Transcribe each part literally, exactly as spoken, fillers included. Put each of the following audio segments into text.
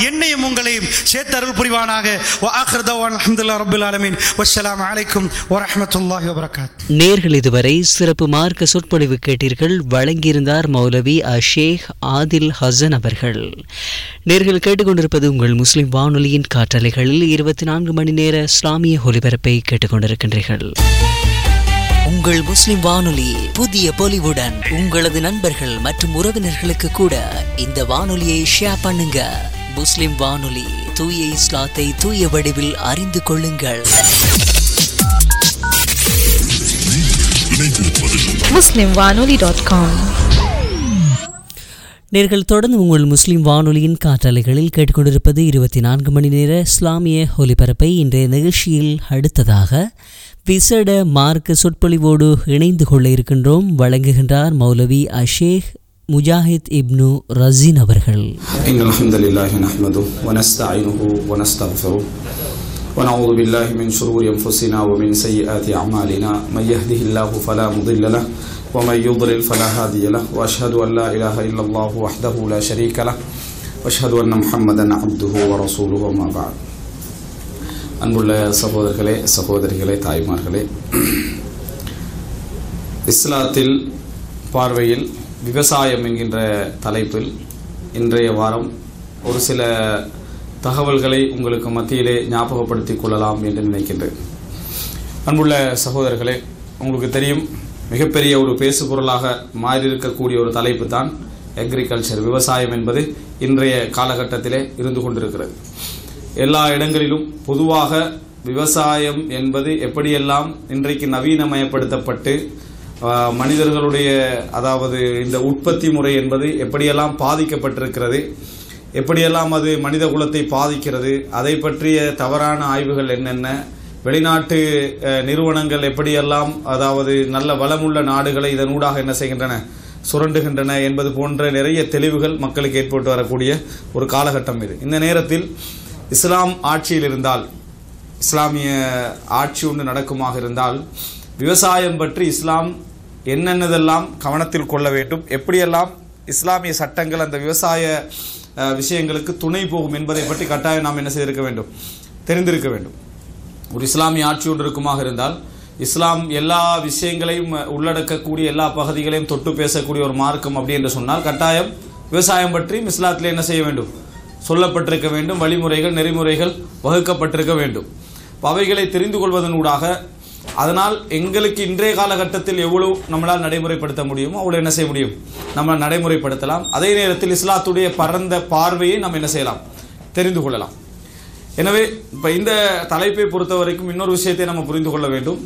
என்னையும் உங்களையும் சேர்த்து அருள் புரிவானாக. வ ஆகிரு தஅவானா அல்ஹம்துலில்லாஹி ரப்பில் ஆலமீன். வஸ்ஸலாமு அலைக்கும் வரஹ்மத்துல்லாஹி வபரகாத்துஹு. நேர்கள் இதுவரை சிறப்பு மார்க்க சொற்பொழிவு கேட்டீர்கள். வழங்கியிருந்தார் மௌலவி ஷேக் ஆதில் ஹசன் அவர்கள். நேர்கள் கேட்டுக்கொண்டிருப்பது உங்கள் முஸ்லிம் வானொலியின் காற்றலைகளில் இருபத்தி நான்கு மணி நேர இஸ்லாமிய ஒலிபரப்பை கேட்டுக்கொண்டிருக்கின்றீர்கள். உங்கள் முஸ்லிம் வானொலி புதிய பொலிவுடன் உங்களது நண்பர்கள் மற்றும் உறவினர்களுக்கு கூட இந்த வானொலியை ஷேர் பண்ணுங்க. முஸ்லிம் வானொலி, தூய இஸ்லாத்தை தூய வடிவில் அறிந்து கொள்ளுங்கள். muslim wanoli dot com. நேர்கள் தொடர்ந்து உங்கள் முஸ்லிம் வானொலியின் காற்றலைகளில் கேட்டுக்கொண்டிருப்பது இருபத்தி நான்கு மணி நேர இஸ்லாமிய ஒலிபரப்பை. இன்றைய நிகழ்ச்சியில் அடுத்ததாக விசேட மார்க்க சொற்பொழிவோடு இணைந்து கொள்ள இருக்கின்றோம். வழங்குகின்றார் மௌலவி ஷேக் முஜாஹித் இப்னு ரஸீன் அவர்கள். அல்ஹம்துலில்லாஹி நஹ்மதுஹு வ நஸ்தஈனுஹு வ நஸ்தக்ஃபிருஹு வ நஊது பில்லாஹி மின் ஷுரூரி அன்ஃபுஸினா வ மின் ஸய்யிஆத்தி அஅமாலினா மன் யஹ்திஹில்லாஹு ஃபலா முதில்ல லஹு வ மன் யுضلل ஃபலா ஹாதிய லஹு வ அஷ்ஹது அன் லா இலாஹா இல்லல்லாஹு வஹ்தஹு லா ஷரீக லஹு வ அஷ்ஹது அன்ன முஹம்மதன் அப்துஹு வ ரசூலுஹு அம்மா பஅத். அன்புள்ள சகோதரர்களே, சகோதரிகளே, தாய்மார்களே, இஸ்லாத்தில் பார்வையில் விவசாயம் என்கின்ற தலைப்பில் இன்றைய வாரம் ஒரு சில தகவல்களை உங்களுக்கு மத்தியிலே ஞாபகப்படுத்திக் கொள்ளலாம் என்று நினைக்கின்றேன். அன்புள்ள சகோதரர்களே, உங்களுக்கு தெரியும், மிகப்பெரிய ஒரு பேசு பொருளாக மாறியிருக்கக்கூடிய ஒரு தலைப்பு தான் அக்ரிகல்ச்சர், விவசாயம் என்பது இன்றைய காலகட்டத்திலே இருந்து கொண்டிருக்கிறது. எல்லா இடங்களிலும் பொதுவாக விவசாயம் என்பது எப்படியெல்லாம் இன்றைக்கு நவீனமயப்படுத்தப்பட்டு மனிதர்களுடைய அதாவது இந்த உற்பத்தி முறை என்பது எப்படியெல்லாம் பாதிக்கப்பட்டிருக்கிறது, எப்படியெல்லாம் அது மனித குலத்தை பாதிக்கிறது, அதை பற்றிய தவறான ஆய்வுகள் என்னென்ன, வெளிநாட்டு நிறுவனங்கள் எப்படியெல்லாம் அதாவது நல்ல வளமுள்ள நாடுகளை இதனூடாக என்ன செய்கின்றன, சுரண்டுகின்றன என்பது போன்ற நிறைய தெளிவுகள் மக்களுக்கு ஏற்பட்டு வரக்கூடிய ஒரு காலகட்டம் இது. இந்த நேரத்தில் இஸ்லாம் ஆட்சியில் இருந்தால், இஸ்லாமிய ஆட்சி ஒன்று நடக்குமாக இருந்தால், விவசாயம் பற்றி இஸ்லாம் என்னென்னதெல்லாம் கவனத்தில் கொள்ள வேண்டும், எப்படியெல்லாம் இஸ்லாமிய சட்டங்கள் அந்த விவசாய விஷயங்களுக்கு துணை போகும் என்பதை பற்றி கட்டாயம் நாம் என்ன செய்திருக்க வேண்டும், தெரிந்திருக்க வேண்டும். ஒரு இஸ்லாமிய ஆட்சி ஒன்று இருக்குமாக இருந்தால், இஸ்லாம் எல்லா விஷயங்களையும் உள்ளடக்கக்கூடிய எல்லா பகுதிகளையும் தொட்டு பேசக்கூடிய ஒரு மார்க்கம் அப்படி என்று சொன்னால், கட்டாயம் விவசாயம் பற்றியும் இஸ்லாத்திலே என்ன செய்ய வேண்டும், சொல்லப்பட்டிருக்க வேண்டும், வழிமுறைகள் நெறிமுறைகள் வகுக்கப்பட்டிருக்க வேண்டும். அவைகளை தெரிந்து கொள்வதனூடாக அதனால் எங்களுக்கு இன்றைய காலகட்டத்தில் எவ்வளவு நம்மளால் நடைமுறைப்படுத்த முடியுமோ அவ்வளோ என்ன செய்ய முடியும், நம்மளால் நடைமுறைப்படுத்தலாம். அதே நேரத்தில் இஸ்லாத்துடைய பரந்த பார்வையை நாம் என்ன செய்யலாம், தெரிந்து கொள்ளலாம். எனவே இப்போ இந்த தலைப்பை பொறுத்த வரைக்கும் இன்னொரு விஷயத்தை நம்ம புரிந்து கொள்ள வேண்டும்.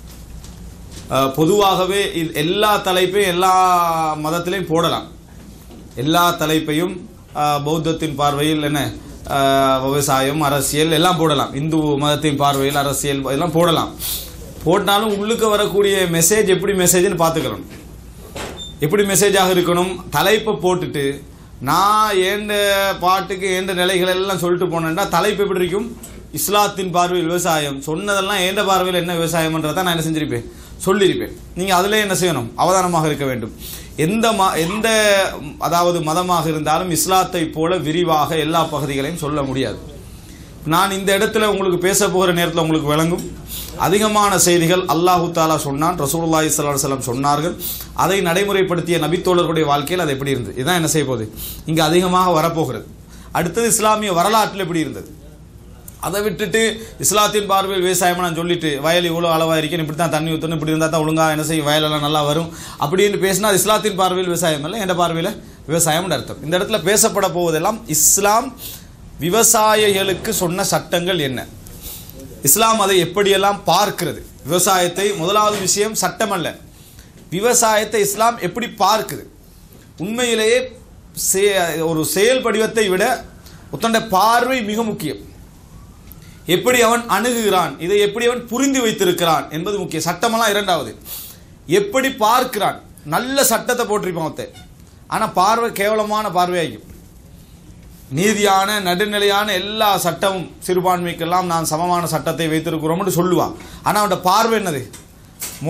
பொதுவாகவே எல்லா தலைப்பையும் எல்லா மதத்திலையும் போடலாம். எல்லா தலைப்பையும் பௌத்தத்தின் பார்வையில் என்ன விவசாயம், அரசியல் எல்லாம் போடலாம். இந்து மதத்தின் பார்வையில் அரசியல் எல்லாம் போடலாம். போட்டாலும் உள்ளுக்கு வரக்கூடிய மெசேஜ் எப்படி மெசேஜ்னு பார்த்துக்கிறோம். எப்படி மெசேஜாக இருக்கணும், தலைப்பை போட்டுட்டு நான் ஏண்ட பாட்டுக்கு ஏண்ட நிலைகள் எல்லாம் சொல்லிட்டு போனேன்டா தலைப்பு எப்படி இருக்கும், இஸ்லாத்தின் பார்வையில் விவசாயம் சொன்னதெல்லாம் ஏண்ட பார்வையில் என்ன விவசாயம்ன்றதான் நான் என்ன செஞ்சிருப்பேன், சொல்லியிருப்பேன். நீங்கள் அதிலே என்ன செய்யணும், அவதானமாக இருக்க வேண்டும். எந்த ம எந்த அதாவது மதமாக இருந்தாலும் இஸ்லாத்தை போல விரிவாக எல்லா பகுதிகளையும் சொல்ல முடியாது. நான் இந்த இடத்துல உங்களுக்கு பேச போகிற நேரத்தில் உங்களுக்கு விளங்கும். அதிகமான செய்திகள் அல்லாஹு தாலா சொன்னான், ரசூலுல்லாஹி ஸல்லல்லாஹு அலைஹி வஸல்லம் சொன்னார்கள். அதை நடைமுறைப்படுத்திய நபித்தோழர்களுடைய வாழ்க்கையில் அது எப்படி இருந்தது, இதுதான் என்ன செய்ய போகுது இங்கே அதிகமாக வரப்போகிறது. அடுத்தது இஸ்லாமிய வரலாற்றில் எப்படி இருந்தது, அதை விட்டுட்டு இஸ்லாத்தின் பார்வையில் விவசாயம் நான் சொல்லிட்டு வயல் இவ்வளோ அளவாக இருக்கேன், இப்படி தான் தண்ணி ஊற்றணும், இப்படி இருந்தால் தான் ஒழுங்காக என்ன செய்யும், வயலெல்லாம் நல்லா வரும் அப்படின்னு பேசினா அது இஸ்லாத்தின் பார்வையில் விவசாயம் இல்லை, எந்த பார்வையில் விவசாயம்னு அர்த்தம். இந்த இடத்துல பேசப்பட போவதெல்லாம் இஸ்லாம் விவசாயிகளுக்கு சொன்ன சட்டங்கள் என்ன, இஸ்லாம் அதை எப்படியெல்லாம் பார்க்கிறது. விவசாயத்தை முதலாவது விஷயம் சட்டம் அல்ல, விவசாயத்தை இஸ்லாம் எப்படி பார்க்குது. உண்மையிலேயே ஒரு செயல் படிவத்தை விட ஒத்தண்ட பார்வை மிக முக்கியம். எப்படி அவன் அணுகுகிறான், இதை எப்படி அவன் புரிந்து வைத்திருக்கிறான் என்பது முக்கியம். சட்டமெல்லாம் இரண்டாவது. எப்படி பார்க்கிறான், நல்ல சட்டத்தை போட்டிருப்பான், ஆனால் பார்வை கேவலமான பார்வையாகும். நீதியான நடுநிலையான எல்லா சட்டமும் சிறுபான்மைக்கெல்லாம் நான் சமமான சட்டத்தை வைத்திருக்கிறோம்னு சொல்லுவான், ஆனால் அவனோட பார்வை என்னது,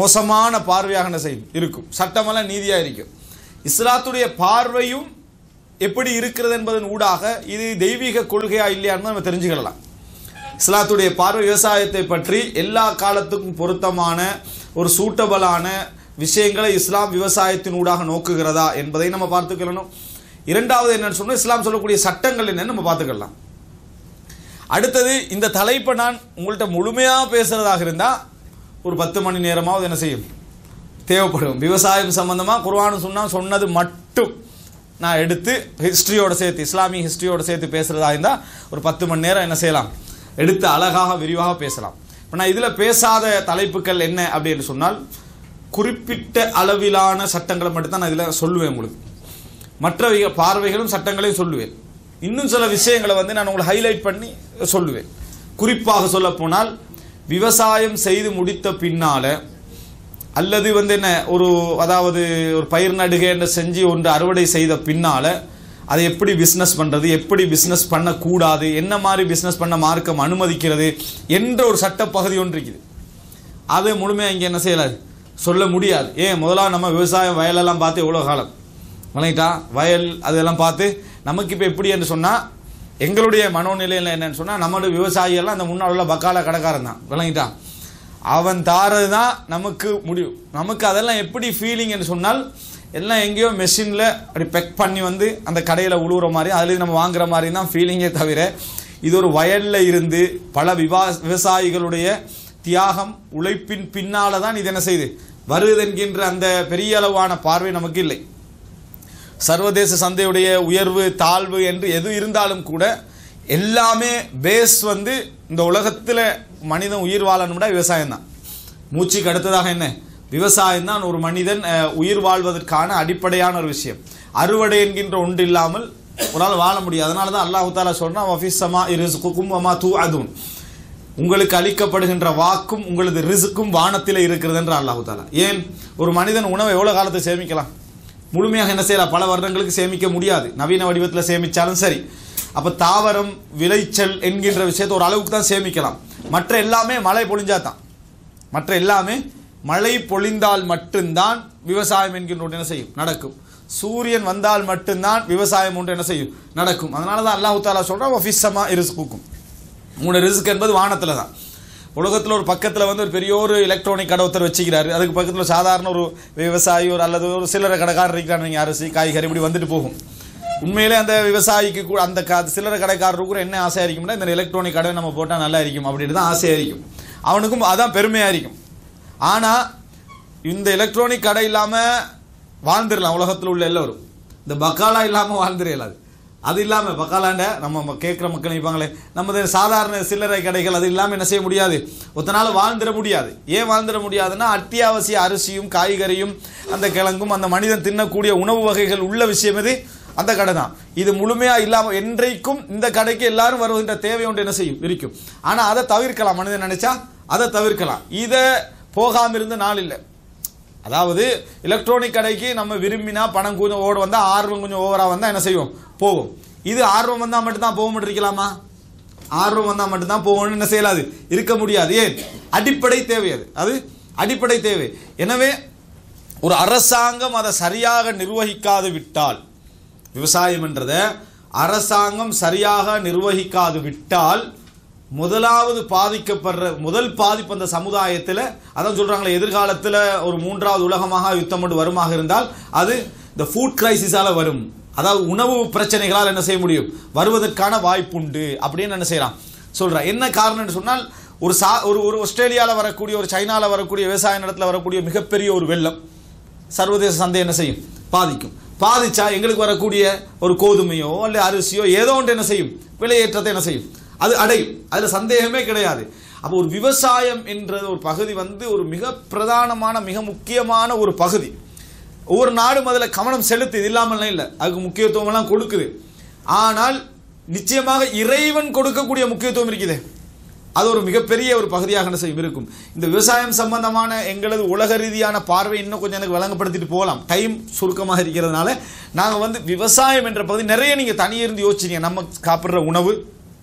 மோசமான பார்வையாக என்ன செய்யும் இருக்கும். சட்டமெல்லாம் நீதியாக இருக்கும். இஸ்லாத்துடைய பார்வையும் எப்படி இருக்கிறது என்பதன் ஊடாக இது தெய்வீக கொள்கையா இல்லையான்னு நம்ம தெரிஞ்சுக்கலாம். இஸ்லாத்துடைய பார்வை விவசாயத்தை பற்றி எல்லா காலத்துக்கும் பொருத்தமான ஒரு சூட்டபிளான விஷயங்களை இஸ்லாம் விவசாயத்தின் ஊடாக நோக்குகிறதா என்பதை நம்ம பார்த்துக்கணும். இரண்டாவது என்னன்னு சொன்னா இஸ்லாம் சொல்லக்கூடிய சட்டங்கள் என்னன்னு நம்ம பார்த்துக்கலாம். அடுத்தது இந்த தலைப்பை நான் உங்கள்கிட்ட முழுமையாக பேசுறதாக இருந்தால் ஒரு பத்து மணி நேரமாவது என்ன செய்யும் தேவைப்படும். விவசாயம் சம்பந்தமாக குர்ஆன் சொன்னா சொன்னது மட்டும் நான் எடுத்து ஹிஸ்டரியோட சேர்த்து இஸ்லாமிய ஹிஸ்டரியோட சேர்த்து பேசுறதா இருந்தால் ஒரு பத்து மணி நேரம் என்ன செய்யலாம், எடுத்து அழகாக விரிவாக பேசலாம். இப்போ நான் இதில் பேசாத தலைப்புகள் என்ன அப்படின்னு சொன்னால் குறிப்பிட்ட அளவிலான சட்டங்களை மட்டும்தான் நான் இதில் சொல்லுவேன். உங்களுக்கு மற்ற பார்வைகளும் சட்டங்களையும் சொல்லுவேன். இன்னும் சில விஷயங்களை வந்து நான் உங்களை ஹைலைட் பண்ணி சொல்லுவேன். குறிப்பாக சொல்ல போனால் விவசாயம் செய்து முடித்த பின்னால அல்லது வந்து என்ன ஒரு அதாவது ஒரு பயிர் நடுகை என்று செஞ்சு ஒன்று அறுவடை செய்த பின்னால அதை எப்படி பிஸ்னஸ் பண்ணுறது, எப்படி பிஸ்னஸ் பண்ணக்கூடாது, என்ன மாதிரி பிஸ்னஸ் பண்ண மார்க்கம் அனுமதிக்கிறது என்ற ஒரு சட்ட பகுதி ஒன்று இருக்குது. அது முழுமையாக இங்கே என்ன செய்யலாது சொல்ல முடியாது. ஏன் முதலாக நம்ம விவசாயம் வயலெல்லாம் பார்த்து எவ்வளோ காலம் வளையிட்டா வயல் அதெல்லாம் பார்த்து நமக்கு இப்போ எப்படி என்று சொன்னால் எங்களுடைய மனோநிலையில் என்னன்னு சொன்னால் நம்மளுடைய விவசாயிகள்லாம் அந்த முன்னாள் உள்ள பக்கால கடைக்காரன் தான் விளங்கிட்டா அவன் தாரது தான் நமக்கு முடியும். நமக்கு அதெல்லாம் எப்படி ஃபீலிங் என்று சொன்னால் எல்லாம் எங்கேயோ மெஷினில் அப்படி பெக் பண்ணி வந்து அந்த கடையில் உழுவுற மாதிரி அதுலேருந்து நம்ம வாங்குற மாதிரி தான் ஃபீலிங்கே தவிர இது ஒரு வயலில் இருந்து பல விவா விவசாயிகளுடைய தியாகம் உழைப்பின் பின்னால தான் இது என்ன செய்து வருது என்கின்ற அந்த பெரிய அளவான பார்வை நமக்கு இல்லை. சர்வதேச சந்தையுடைய உயர்வு தாழ்வு என்று எது இருந்தாலும் கூட எல்லாமே பேஸ் வந்து இந்த உலகத்தில் மனிதன் உயிர் வாழணும்னா விவசாயம் தான். மூச்சுக்கு அடுத்ததாக என்ன விவசாயம் தான் ஒரு மனிதன் உயிர் வாழ்வதற்கான அடிப்படையான ஒரு விஷயம். அறுவடை என்கின்ற ஒன்று இல்லாமல் ஒரு நாள் வாழ முடியாது. அதனால தான் அல்லாஹ் தஆலா சொல்றான் வஃபிஸ்ஸமா இர்ஸுகுகும் வமா தூஅதுன், உங்களுக்கு அளிக்கப்படுகின்ற வாக்கும் உங்களது ரிஸ்க்கும் வானத்தில் இருக்கிறது என்று அல்லாஹ் தஆலா. ஏன் ஒரு மனிதன் உணவை எவ்வளவு காலத்தை சேமிக்கலாம், முழுமையாக என்ன செய்யலாம், பல வருடங்களுக்கு சேமிக்க முடியாது. நவீன வடிவத்தில் சேமிச்சாலும் சரி. அப்ப தாவரம் விளைச்சல் என்கின்ற விஷயத்தை ஒரு அளவுக்கு தான் சேமிக்கலாம். மற்ற எல்லாமே மழை பொழிஞ்சாதான், மற்ற எல்லாமே மழை பொழிந்தால் மட்டும்தான் விவசாயம் என்கின்ற ஒன்று என்ன செய்யும் நடக்கும். சூரியன் வந்தால் மட்டும்தான் விவசாயம் ஒன்று என்ன செய்யும் நடக்கும். அதனால தான் அல்லாஹ் தஆலா சொல்றான் வஃபிஸ்ஸமா இர்ஸுகுகும், உங்களோட ரிஸ்க் என்பது வானத்தில் தான். உலகத்தில் ஒரு பக்கத்தில் வந்து ஒரு பெரிய ஒரு எலக்ட்ரானிக் கடை ஒருத்தர் வச்சுக்கிறாரு, அதுக்கு பக்கத்தில் சாதாரண ஒரு விவசாயி ஒரு அல்லது ஒரு சில்லறை கடைக்காரர் இருக்கிறாங்க, நீங்கள் அரிசி காய்கறி இப்படி வந்துட்டு போகும். உண்மையிலே அந்த விவசாயிக்கு கூட அந்த சில்லறை கடைக்காரருக்கு கூட என்ன ஆசையாக இருக்கும்னா இந்த எலக்ட்ரானிக் கடை நம்ம போட்டால் நல்லா இருக்கும் அப்படின்னு தான் ஆசையாக இருக்கும். அவனுக்கும் அதான் பெருமையாக இருக்கும். ஆனால் இந்த எலக்ட்ரானிக் கடை இல்லாமல் வாழ்ந்துடலாம் உலகத்தில் உள்ள எல்லோரும், இந்த பக்காலா இல்லாமல் வாழ்ந்துடலாது. அது இல்லாமல் பக்காலாண்ட நம்ம கேட்குற மக்கள் நினைப்பாங்களே நம்ம சாதாரண சில்லறை கடைகள் அது இல்லாமல் என்ன செய்ய முடியாது, ஒத்தனால வாழ்ந்துட முடியாது. ஏன் வாழ்ந்துட முடியாதுன்னா அத்தியாவசிய அரிசியும் காய்கறியும் அந்த கிழங்கும் அந்த மனிதன் தின்னக்கூடிய உணவு வகைகள் உள்ள விஷயம் எது அந்த கடை தான். இது முழுமையா இல்லாமல் என்றைக்கும் இந்த கடைக்கு எல்லாரும் வருகின்ற தேவை ஒன்று என்ன செய்யும் இருக்கும். ஆனால் அதை தவிர்க்கலாம், மனிதன் நினைச்சா அதை தவிர்க்கலாம். இதை போகாமல் இருந்த நாள் இல்லை. அதாவது எலக்ட்ரானிக் கடைக்கு நம்ம விரும்பினா பணம் கொஞ்சம் ஓட வந்தால் ஆர்வம் கொஞ்சம் ஓவராக வந்தால் என்ன செய்வோம் போகும். இது ஆர்வம் வந்தால் மட்டும்தான் போக முடிக்கலாமா, ஆர்வம் வந்தால் மட்டும்தான் போகணும்னு என்ன செய்யலாது இருக்க முடியாது. ஏன் அடிப்படை தேவை, அது அது அடிப்படை தேவை. எனவே ஒரு அரசாங்கம் அதை சரியாக நிர்வகிக்காது விட்டால், விவசாயம் என்றதை அரசாங்கம் சரியாக நிர்வகிக்காது விட்டால் முதலாவது பாதிக்கப்படுற முதல் பாதிப்பு அந்த சமுதாயத்தில், அதான் சொல்றாங்களே எதிர்காலத்தில் ஒரு மூன்றாவது உலகமாக யுத்தம் கொண்டு வருமாக இருந்தால் அது இந்த ஃபுட் கிரைசிஸால வரும். அதாவது உணவு பிரச்சனைகளால் என்ன செய்ய முடியும் வருவதற்கான வாய்ப்புண்டு அப்படின்னு என்ன செய்யலாம் சொல்றான். என்ன காரணம்னு சொன்னால் ஒரு சா ஒரு ஒரு ஆஸ்திரேலியாவில் வரக்கூடிய ஒரு சைனாவில் வரக்கூடிய விவசாய நிலத்தில் வரக்கூடிய மிகப்பெரிய ஒரு வெள்ளம் சர்வதேச சந்தை என்ன செய்யும் பாதிக்கும். பாதிச்சா எங்களுக்கு வரக்கூடிய ஒரு கோதுமையோ அல்ல அரிசியோ ஏதோ ஒன்று என்ன செய்யும் விலையேற்றத்தை என்ன செய்யும் அது அடையும், அதுல சந்தேகமே கிடையாது. அப்போ ஒரு விவசாயம் என்ற ஒரு பகுதி வந்து ஒரு மிக பிரதானமான மிக முக்கியமான ஒரு பகுதி. ஒவ்வொரு நாடும் அதில் கவனம் செலுத்து, இது இல்லாமல் இல்லை, அதுக்கு முக்கியத்துவம் எல்லாம் கொடுக்குது. ஆனால் நிச்சயமாக இறைவன் கொடுக்கக்கூடிய முக்கியத்துவம் இருக்குது, அது ஒரு மிகப்பெரிய ஒரு பகுதியாக என்ன செய்யும் இருக்கும். இந்த விவசாயம் சம்பந்தமான எங்களது உலக ரீதியான பார்வை இன்னும் கொஞ்சம் எனக்கு வழங்கப்படுத்திட்டு போகலாம், டைம் சுருக்கமாக இருக்கிறதுனால நாங்கள் வந்து விவசாயம் என்ற பகுதி நிறைய நீங்கள் தனியே இருந்து யோசிச்சிங்க. நம்ம சாப்பிட்ற உணவு,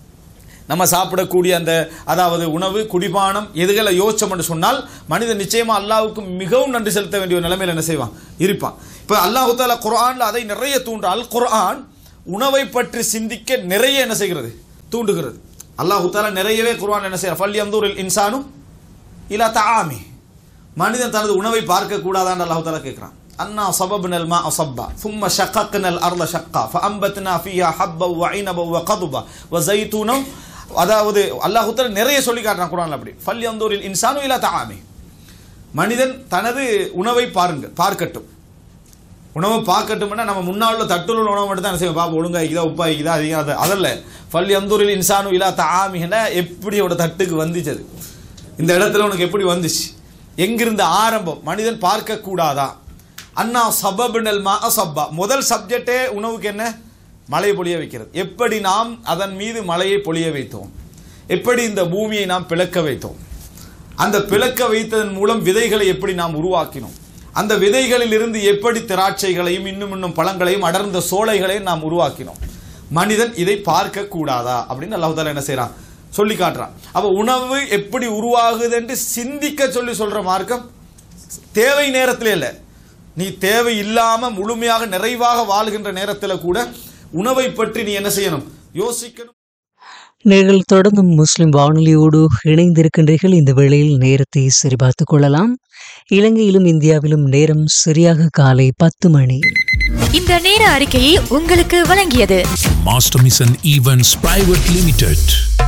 நம்ம சாப்பிடக்கூடிய அந்த அதாவது உணவு குடிபானம் எதுகளை யோசிச்சோம்னு சொன்னால் மனிதன் நிச்சயமா அல்லாஹ்வுக்கு மிகவும் நன்றி செலுத்த வேண்டிய ஒரு நிலைமையில் என்ன செய்வான் இருப்பான். இப்போ அல்லாஹ் தஆலா குர்ஆன்ல அதை நிறைய தூண்டுறான். அல் குர்ஆன் உணவை பற்றி சிந்திக்க நிறைய என்ன செய்கிறது, தூண்டுகிறது. அல்லாஹ் தஆலா நிறையவே குர்ஆன் என்ன செய்யறார், ஃபல்யன்துரில் இன்சானு இலா தஆமி, மனிதன் தனது உணவை பார்க்க கூடாதான்னு அல்லாஹ் தஆலா கேட்கிறான். அன்னா சபப்னல் மா சப்பா ثم شققنا الارض شقا فانبتنا فيها حبا وعنبا وقضبا وزيتونا. அதாவது அல்லாஹ் தஆலா நிறைய சொல்லி காட்டுறான் குர்ஆன்ல. அப்படி ஃபல்யன்துரில் இன்சானு இலா தஆமி, மனிதன் தனது உணவை பாருங்க பார்க்கட்டும். உணவை பார்க்கட்டும்னா நம்ம முன்னால் உள்ள தட்டுள்ள உணவு மட்டும் தான் செய்வோம். பாப்பா ஒழுங்கா இருக்குதா, உப்பா இருக்குதா, அதிகம் அது அதல்ல. ஃபல்யன்துரில் இன்சானு இலா தஆமிஹனா, எப்படி அவட தட்டுக்கு வந்துச்சு, அது இந்த இடத்துல உனக்கு எப்படி வந்துச்சு, எங்கிருந்து ஆரம்பம், மனிதன் பார்க்க கூடாதா? அண்ணா சபப்னல் மா சப்பா, முதல் சப்ஜெக்டே உணவுக்கு என்ன, மழை பொழிய வைக்கிறது. எப்படி நாம் அதன் மீது மழையை பொழிய வைத்தோம், எப்படி இந்த பூமியை நாம் பிளக்க வைத்தோம், அந்த பிளக்க வைத்ததன் மூலம் விதைகளை எப்படி நாம் உருவாக்கினோம், அந்த விதைகளில் இருந்து எப்படி திராட்சைகளையும் இன்னும் இன்னும் பழங்களையும் அடர்ந்த சோலைகளையும் நாம் உருவாக்கினோம். மனிதன் இதை பார்க்க கூடாதா அப்படின்னு அல்லாஹ் தஆலா என்ன செய்யறான், சொல்லி காட்டுறான். அப்ப உணவு எப்படி உருவாகுது என்று சிந்திக்க சொல்லி சொல்ற மார்க்கம் தேவை நேரத்திலே இல்லை, நீ தேவை இல்லாம முழுமையாக நிறைவாக வாழ்கின்ற நேரத்தில் கூட உணவை பற்றி நீ என்ன செய்யணும், யோசிக்கணும். நீங்கள் தொடர்ந்தும் முஸ்லிம் வானொலியோடு இணைந்திருக்கின்றீர்கள். இந்த வேளையில் நேரத்தை சரிபார்த்துக் கொள்ளலாம். இலங்கையிலும் இந்தியாவிலும் நேரம் சரியாக காலை பத்து மணி. இந்த நேர அறிக்கையை உங்களுக்கு வழங்கியது Master Mission Events Private Limited.